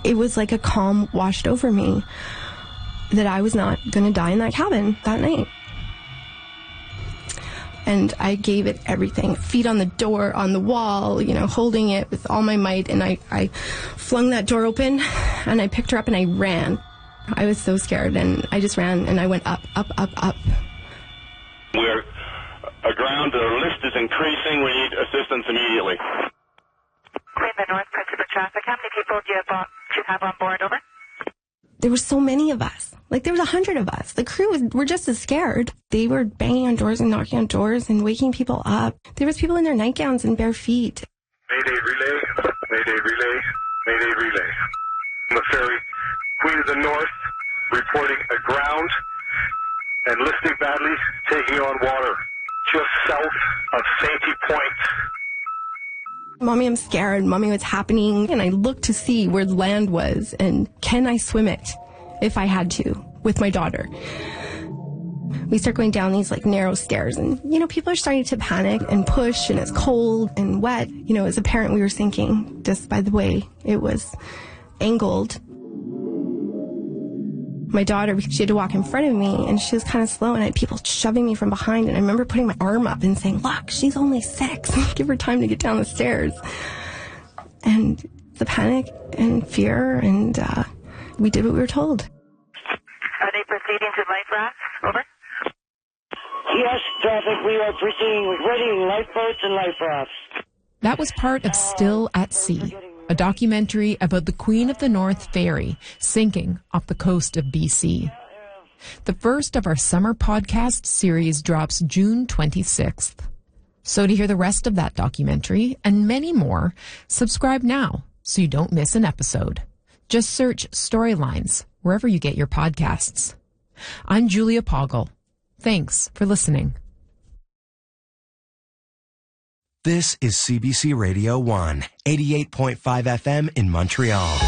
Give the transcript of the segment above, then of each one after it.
it was like a calm washed over me that I was not going to die in that cabin that night. And I gave it everything. Feet on the door, on the wall, holding it with all my might. And I flung that door open, and I picked her up and I ran. I was so scared, and I just ran, and I went up, up, up, up. We're aground. The list is increasing. We need assistance immediately. Queen of the North, Principal Traffic. How many people do you have on board? Over. There were so many of us. Like, there was 100 of us. The crew were just as scared. They were banging on doors and knocking on doors and waking people up. There was people in their nightgowns and bare feet. Mayday relay, mayday relay, mayday relay. The ferry Queen of the North reporting aground and listing badly, taking on water just south of Sainty Point. Mommy, I'm scared. Mommy, what's happening? And I looked to see where the land was, and can I swim it if I had to with my daughter? We start going down these narrow stairs, and people are starting to panic and push, and it's cold and wet. As a parent, we were sinking just by the way it was angled. My daughter, she had to walk in front of me, and she was kind of slow, and I had people shoving me from behind, and I remember putting my arm up and saying, look, she's only 6. Give her time to get down the stairs. And the panic and fear, and we did what we were told. Are they proceeding to life rafts? Over. Yes, traffic, we are proceeding with readying lifeboats and life rafts. That was part of Still at Sea, a documentary about the Queen of the North ferry sinking off the coast of BC. The first of our summer podcast series drops June 26th. So to hear the rest of that documentary and many more, subscribe now so you don't miss an episode. Just search Storylines wherever you get your podcasts. I'm Julia Poggle. Thanks for listening. This is CBC Radio 1, 88.5 FM in Montreal.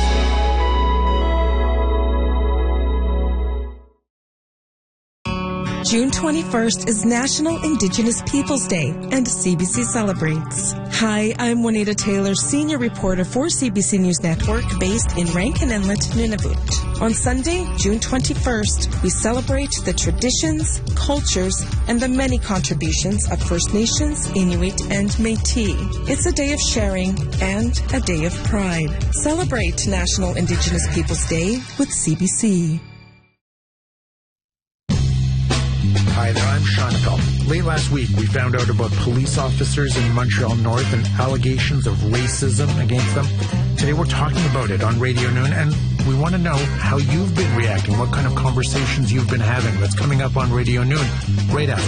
June 21st is National Indigenous Peoples Day, and CBC celebrates. Hi, I'm Juanita Taylor, senior reporter for CBC News Network, based in Rankin Inlet, Nunavut. On Sunday, June 21st, we celebrate the traditions, cultures, and the many contributions of First Nations, Inuit, and Métis. It's a day of sharing and a day of pride. Celebrate National Indigenous Peoples Day with CBC. Hi there, I'm Sean Appel. Late last week, we found out about police officers in Montreal North and allegations of racism against them. Today, we're talking about it on Radio Noon, and we want to know how you've been reacting, what kind of conversations you've been having. That's coming up on Radio Noon right after